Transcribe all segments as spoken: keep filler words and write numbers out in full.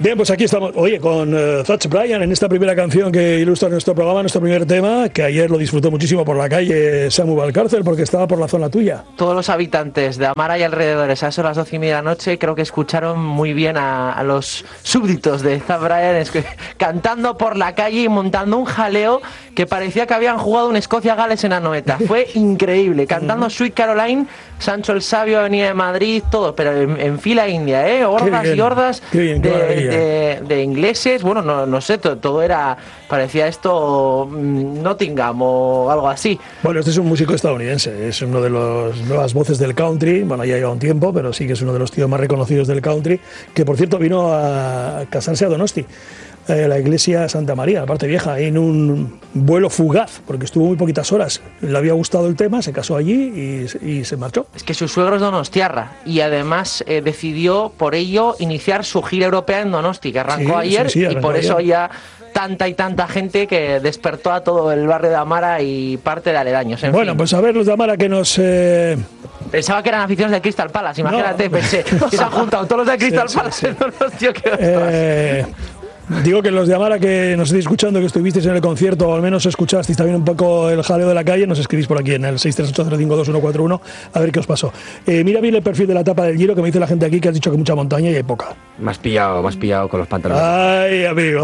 Bien, pues aquí estamos, oye, con uh, Thatch Bryan en esta primera canción que ilustra nuestro programa, nuestro primer tema, que ayer lo disfrutó muchísimo por la calle Samu Valcárcel, porque estaba por la zona tuya. Todos los habitantes de Amara y alrededores, a eso a las doce y media de la noche, creo que escucharon muy bien a, a los súbditos de Thatch Bryan es que, cantando por la calle y montando un jaleo que parecía que habían jugado un Escocia-Gales en Anoeta. Fue increíble, cantando Sweet Caroline, Sancho el Sabio, Avenida de Madrid, todo, pero en, en fila india, ¿eh? Hordas y hordas bien, de, de, de ingleses, bueno, no, no sé, todo, todo era, parecía esto mmm, Nottingham o algo así. Bueno, este es un músico estadounidense, es uno de las nuevas voces del country, bueno, ya lleva un tiempo, pero sí que es uno de los tíos más reconocidos del country, que por cierto vino a casarse a Donosti, eh, la iglesia Santa María, la parte vieja, en un vuelo fugaz, porque estuvo muy poquitas horas, le había gustado el tema, se casó allí y, y se marchó. Es que su suegro es donostiarra y además eh, decidió por ello iniciar su gira europea en Donosti, que arrancó sí, ayer sí, sí, arrancó y por ayer. Eso ya tanta y tanta gente que despertó a todo el barrio de Amara y parte de aledaños. En bueno, fin. Pues a ver los de Amara que nos... Eh... Pensaba que eran aficiones del Crystal Palace, imagínate, no. Pensé, que se han juntado todos los del Crystal sí, Palace. Sí, sí. Los tío, que eh... Digo que los de Amara que nos estéis escuchando, que estuvisteis en el concierto, o al menos escuchasteis también un poco el jaleo de la calle, nos escribís por aquí en el seis tres ocho cero cinco dos uno cuatro uno a ver qué os pasó. Eh, mira bien el perfil de la tapa del Giro, que me dice la gente aquí que has dicho que mucha montaña y hay poca. Me has pillado, me has pillado con los pantalones. Ay, amigo.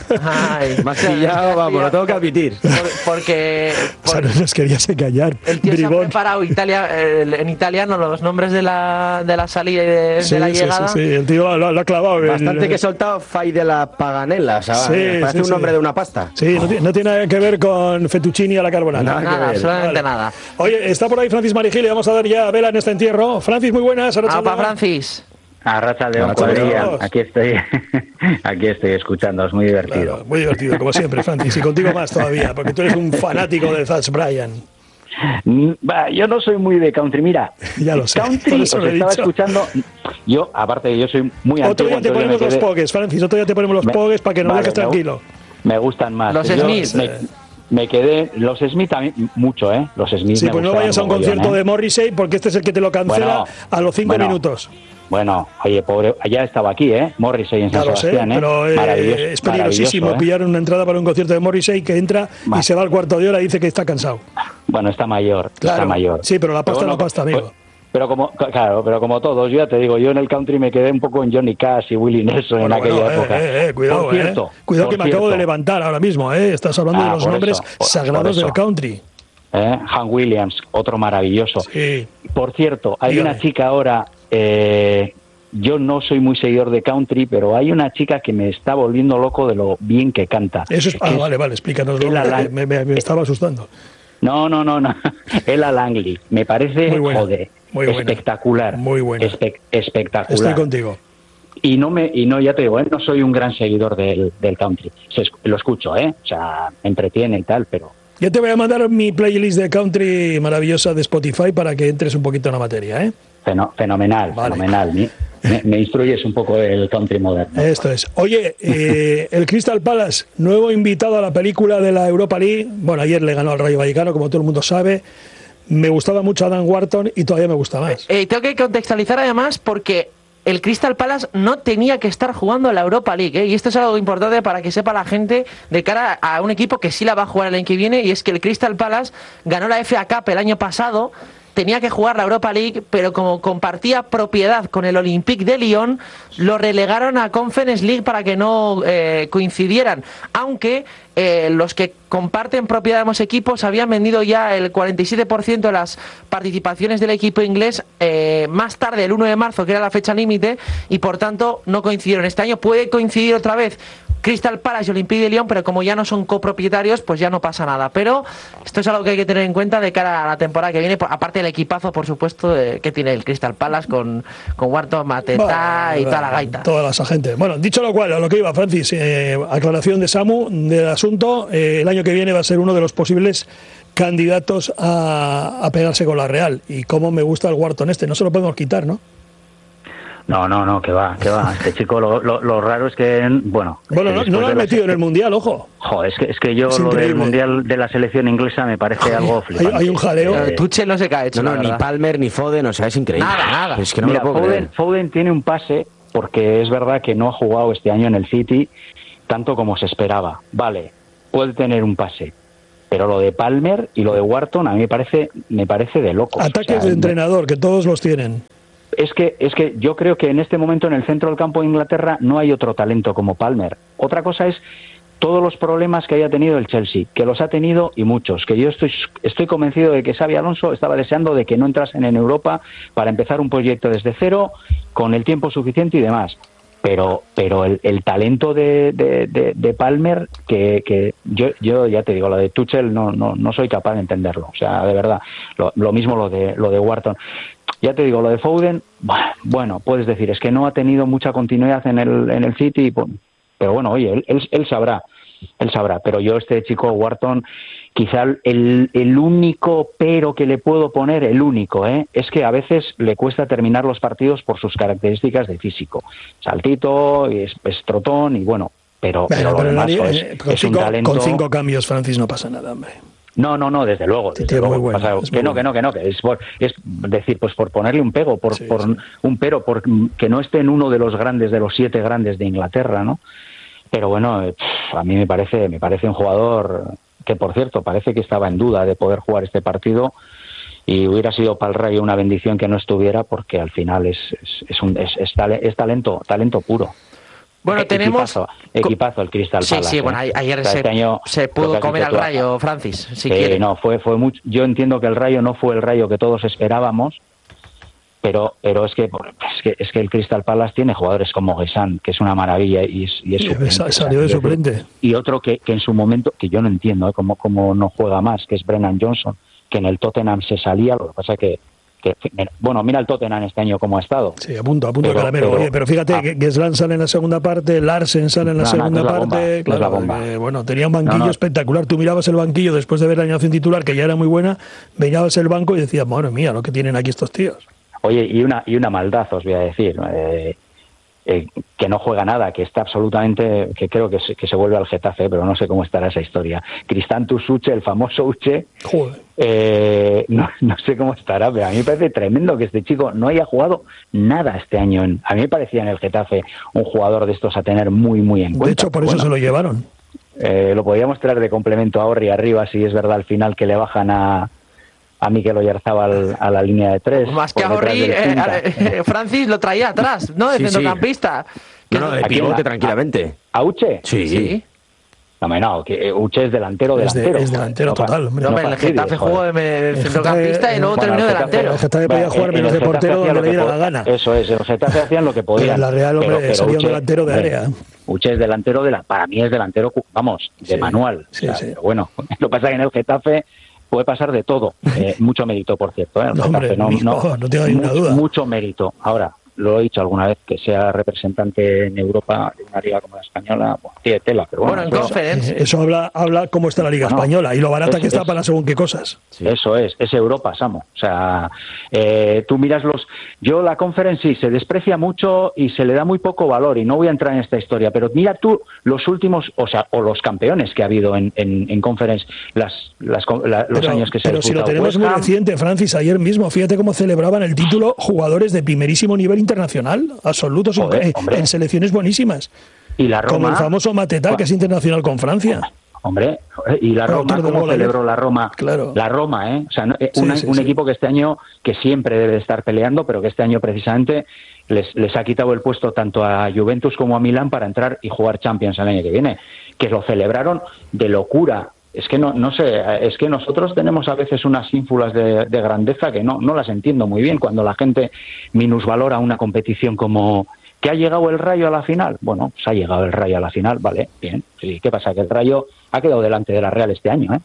Ay, me has pillado, vamos, lo tengo que admitir. Por, porque... Por, o sea, no nos querías callar. El tío bribón. Se ha preparado Italia, eh, en italiano los nombres de la, de la salida y de, sí, de la sí, llegada. Sí, sí, el tío lo, lo ha clavado. Bastante el, que he soltado Fai de la Paganella, ¿sabes? Sí, parece sí, un nombre sí. de una pasta. Sí, no, no tiene nada que ver con fettuccini a la carbonara. Nada, nada absolutamente vale. nada. Oye, está por ahí Francis Marigil y vamos a dar ya vela en este entierro. Francis, muy buenas. ¡Apa, Francis! A racha de la cuadrilla, aquí estoy, aquí estoy escuchándoos, muy divertido. Claro, muy divertido, como siempre, Francis, y contigo más todavía, porque tú eres un fanático de Thatch Bryan. Yo no soy muy de country, mira, ya lo sé, country, os estaba escuchando, yo, aparte de yo soy muy Otro antiguo. día te ponemos quedé... los pogues, Francis, otro día te ponemos los me... pogues para que nos vale, dejes tranquilo. Me gustan más. Los yo, Smith. Me, me quedé, los Smith también, mucho, ¿eh? Los Smith. Sí, me pues no vayas a un concierto ¿eh? de Morrissey, porque este es el que te lo cancela bueno, a los cinco bueno, minutos. Bueno, oye, pobre, allá estaba aquí, ¿eh? Morrissey en San claro, Sebastián, sé, ¿eh? Pero eh, es peligrosísimo ¿eh? pillar una entrada para un concierto de Morrissey que entra Va. y se va al cuarto de hora y dice que está cansado. Bueno, está mayor, claro, está mayor. Sí, pero la pasta pero bueno, no pasta, amigo. Pues, pero como, claro, pero como todos, yo ya te digo, yo en el country me quedé un poco en Johnny Cash y Willie Nelson bueno, en aquella bueno, época. Eh, eh, cuidado, por cierto, eh. cuidado por que me cierto. acabo de levantar ahora mismo, eh. Estás hablando ah, de los nombres eso, por, sagrados por del country. Eh, Hank Williams, otro maravilloso. Sí. Por cierto, hay Dígame. una chica ahora, eh, yo no soy muy seguidor de country, pero hay una chica que me está volviendo loco de lo bien que canta. Eso es, ah, es vale, vale, explícanoslo, Lang- me, me, me estaba asustando. No, no, no, no. Ella Langley, me parece, muy buena, joder, muy buena, espectacular. Muy buena. Espe- espectacular. Estoy contigo. Y no me y no ya te digo, ¿eh? no soy un gran seguidor del, del country. Se, lo escucho, ¿eh? O sea, me entretiene y tal, pero... Yo te voy a mandar mi playlist de country maravillosa de Spotify para que entres un poquito en la materia, ¿eh? Feno- fenomenal, vale. fenomenal. Me, me, me instruyes un poco el country moderno. Esto es. Oye, eh, el Crystal Palace, nuevo invitado a la película de la Europa League. Bueno, ayer le ganó al Rayo Vallecano, como todo el mundo sabe. Me gustaba mucho Adam Wharton y todavía me gusta más. Eh, tengo que contextualizar además porque el Crystal Palace no tenía que estar jugando la Europa League, ¿eh? Y esto es algo importante para que sepa la gente de cara a un equipo que sí la va a jugar el año que viene, y es que el Crystal Palace ganó la F A Cup el año pasado, tenía que jugar la Europa League, pero como compartía propiedad con el Olympique de Lyon, lo relegaron a Conference League para que no eh, coincidieran, aunque eh, los que comparten propiedad de ambos equipos habían vendido ya el cuarenta y siete por ciento de las participaciones del equipo inglés eh, más tarde, el uno de marzo, que era la fecha límite, y por tanto no coincidieron. Este año puede coincidir otra vez Crystal Palace y Olympique de Lyon, pero como ya no son copropietarios, pues ya no pasa nada. Pero esto es algo que hay que tener en cuenta de cara a la temporada que viene, aparte del equipazo, por supuesto, de, que tiene el Crystal Palace con, con Wharton, Mateta bueno, y toda la gaita. Todas las agentes. Bueno, dicho lo cual, a lo que iba, Francis, eh, aclaración de Samu del asunto, eh, el año que viene va a ser uno de los posibles candidatos a, a pegarse con la Real. Y cómo me gusta el Wharton este, no se lo podemos quitar, ¿no? No, no, no, que va, que va. Este chico, lo, lo, lo raro es que, bueno... Bueno, es que no, no lo han metido la... en el Mundial, ojo. Jo, es que, es que yo es lo increíble. del Mundial de la selección inglesa me parece Joder, algo flipante. Hay, hay un jaleo. Eh, Tuchel no se cae hecho, No, no, ni Palmer, ni Foden, o sea, es increíble. Nada, nada. Es que no Mira, me lo puedo Foden, creer. Foden tiene un pase porque es verdad que no ha jugado este año en el City tanto como se esperaba. Vale, puede tener un pase, pero lo de Palmer y lo de Wharton a mí me parece, me parece de locos. Ataques o sea, de entrenador, que todos los tienen. Es que, es que yo creo que en este momento en el centro del campo de Inglaterra no hay otro talento como Palmer. Otra cosa es todos los problemas que haya tenido el Chelsea, que los ha tenido y muchos, que yo estoy, estoy convencido de que Xabi Alonso estaba deseando de que no entrasen en Europa para empezar un proyecto desde cero, con el tiempo suficiente y demás. Pero pero el, el talento de, de, de, de Palmer, que, que yo yo ya te digo, lo de Tuchel no no no soy capaz de entenderlo, o sea, de verdad. Lo, lo mismo lo de lo de Wharton. Ya te digo, lo de Foden, bueno, puedes decir, es que no ha tenido mucha continuidad en el en el City, pero bueno, oye, él, él, él sabrá, él sabrá. Pero yo este chico Wharton, quizá el, el único pero que le puedo poner, el único, ¿eh? es que a veces le cuesta terminar los partidos por sus características de físico. Saltito, y es, es trotón y bueno, pero, Bueno, pero lo pero demás nadie, es, eh, con, es cinco, un talento... con cinco cambios, Francis, no pasa nada, hombre. No, no, no, desde luego. Desde Tío, luego. muy bueno, Pasa, es que muy no, que no, que no, que es, por, es decir, pues por ponerle un pego, por, Sí, por sí. un pero, por que no esté en uno de los grandes, de los siete grandes de Inglaterra, ¿no? Pero bueno, eh, a mí me parece, me parece un jugador que, por cierto, parece que estaba en duda de poder jugar este partido y hubiera sido para el Rayo una bendición que no estuviera, porque al final es, es, es, un, es, es, tale, es talento, talento puro. Bueno, Eh, tenemos... Equipazo, equipazo el Crystal Sí, Palace. sí, bueno, ¿eh? ayer O sea, se, este año, se lo que pudo has comer dicho al tú, Rayo, Francis, si eh, quiere. no, fue, fue mucho. Yo entiendo que el Rayo no fue el Rayo que todos esperábamos, pero pero es que es que, es que el Crystal Palace tiene jugadores como Guessant, que es una maravilla y es, y es Sí, suplente, sa- o sea, salió de y es- suplente. y otro que, que en su momento, que yo no entiendo ¿eh? cómo, cómo no juega más, que es Brennan Johnson, que en el Tottenham se salía, lo que pasa que, que bueno, mira el Tottenham este año cómo ha estado. Sí, a punto, a punto Pero- de caramelo. pero- Oye, pero fíjate ah. que Geslan sale en la segunda parte, Larsen sale en la No, no, segunda es la parte. bomba, es claro, la bomba. que, bueno, tenía un banquillo No, no. espectacular. Tú mirabas el banquillo después de ver la animación titular, que ya era muy buena, veías el banco y decías, madre mía, lo que tienen aquí estos tíos. Oye, y una y una maldad os voy a decir, eh, eh, que no juega nada, que está absolutamente, que creo que se, que se vuelve al Getafe, pero no sé cómo estará esa historia. Cristantus Uche, el famoso Uche, Joder. eh, no, no sé cómo estará, pero a mí me parece tremendo que este chico no haya jugado nada este año. En- a mí me parecía en el Getafe un jugador de estos a tener muy, muy en cuenta. De hecho, por eso Bueno, se lo llevaron. eh, lo podríamos traer de complemento a Orri arriba, si es verdad al final que le bajan a, a Mikel Oyarzábal a la línea de tres. Más que por a detrás Orri, del eh, punta. eh, Francis lo traía atrás, ¿no? De Sí, sí. centrocampista. No, no, de ¿A quién? pivote ¿A- tranquilamente. ¿A Uche? Sí. Sí. No, me no, que Uche es delantero, Es de- delantero. es delantero joder. total, hombre. No, hombre, el fastidies, Getafe joder. jugó de, de El centrocampista y luego Bueno, terminó el Getafe- delantero. El Getafe podía Bueno, jugar en menos el de Getafe portero hacía donde lo le que diera po- la gana. Eso es, el Getafe hacían lo que podían. En la Real, hombre, pero, pero salía un Uche, delantero de hombre, área. Uche es delantero de la, para mí es delantero, cu- vamos, de Sí, manual. sí, O sea, sí. pero bueno, lo que pasa es que en el Getafe puede pasar de todo. Eh, mucho mérito, por cierto. ¿eh? El No, hombre, Getafe, no, no tengo ninguna mucho, duda. Mucho mérito. Ahora, lo he dicho alguna vez, que sea representante en Europa de una liga como la española, bueno, tiene tela, pero bueno. Bueno, en eso- Conference. Eh, Eso habla, habla cómo está la Liga Bueno, Española y lo barata es- que está es- para según qué cosas. Sí. Eso es, es Europa, Samo. O sea, eh, tú miras los... Yo la Conference sí, se desprecia mucho y se le da muy poco valor, y no voy a entrar en esta historia, pero mira tú los últimos, o sea, o los campeones que ha habido en, en, en Conference las, las, la- los Pero, años que se ha pero si lo disputado. tenemos West muy Ham, reciente, Francis, ayer mismo, fíjate cómo celebraban el título jugadores de primerísimo nivel internacional, absolutos, Joder, eh, hombre. en selecciones buenísimas, y la Roma... como el famoso Mateta, que es internacional con Francia. Hombre, y la Bueno, Roma, autor del ¿cómo gol ayer. celebró la Roma? Claro. La Roma, ¿eh? O sea, no- eh, Sí, una- sí, un sí. equipo que este año, que siempre debe de estar peleando, pero que este año precisamente les, les ha quitado el puesto tanto a Juventus como a Milán para entrar y jugar Champions el año que viene, que lo celebraron de locura. Es que no, no sé, es que nosotros tenemos a veces unas ínfulas de, de grandeza que no, no las entiendo muy bien cuando la gente minusvalora una competición como... ¿Que ha llegado el Rayo a la final? Bueno, pues ha llegado el Rayo a la final, vale, bien. Sí, ¿qué pasa? Que el Rayo ha quedado delante de la Real este año, ¿eh?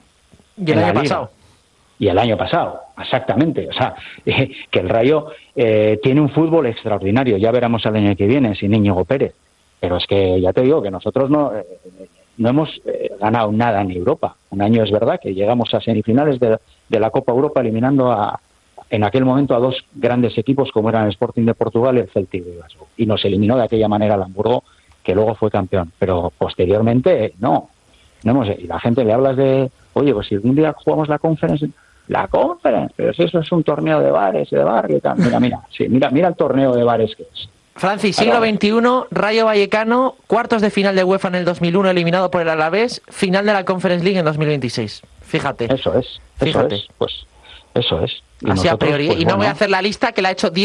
Y el en la año Liga. pasado. Y el año pasado, exactamente. O sea, eh, que el Rayo eh, tiene un fútbol extraordinario. Ya veremos el año que viene sin Íñigo Pérez. Pero es que ya te digo que nosotros no, eh, no hemos eh, ganado nada en Europa. Un año es verdad que llegamos a semifinales de, de la Copa Europa eliminando a, en aquel momento a dos grandes equipos como eran el Sporting de Portugal y el Celtic de Glasgow. Y nos eliminó de aquella manera el Hamburgo, que luego fue campeón. Pero posteriormente, no. no hemos, y la gente le hablas de, oye, pues si algún día jugamos la Conference, la Conference, pero si eso es un torneo de bares, de barrio y tal. Mira, mira, sí, mira, mira el torneo de bares que es. Francis, siglo veintiuno, Rayo Vallecano, cuartos de final de UEFA en el dos mil uno, eliminado por el Alavés, final de la Conference League en dos mil veintiséis. Fíjate. Eso es, eso Fíjate. es, pues eso es. Y Así a nosotros, priori. pues, y no bueno, voy a hacer la lista que la ha hecho